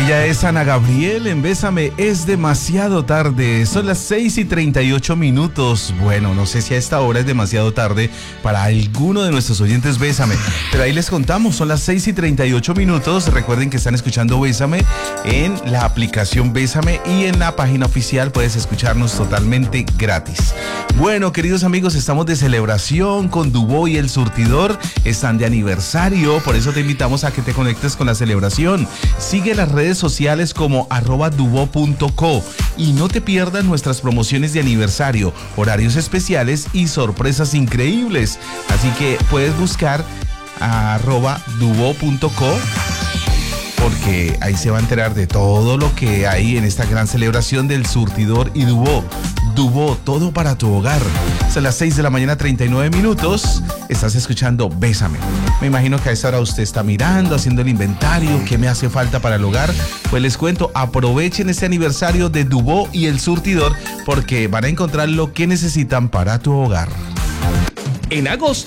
Ella es Ana Gabriel en Bésame, es demasiado tarde, son las 6:38. Bueno, no sé si a esta hora es demasiado tarde para alguno de nuestros oyentes Bésame, pero ahí les contamos, son las 6:38. Recuerden que están escuchando Bésame en la aplicación Bésame y en la página oficial puedes escucharnos totalmente gratis. Bueno, queridos amigos, estamos de celebración con Dubó y El Surtidor, están de aniversario, por eso te invitamos a que te conectes con la celebración. Sigue las redes sociales como @dubo.co y no te pierdas nuestras promociones de aniversario, horarios especiales y sorpresas increíbles. Así que puedes buscar @dubo.co porque ahí se va a enterar de todo lo que hay en esta gran celebración del Surtidor y Dubó. Dubó, todo para tu hogar. Son las 6:39. Estás escuchando Bésame. Me imagino que a esta hora usted está mirando, haciendo el inventario, ¿qué me hace falta para el hogar? Pues les cuento, aprovechen este aniversario de Dubó y El Surtidor porque van a encontrar lo que necesitan para tu hogar. En agosto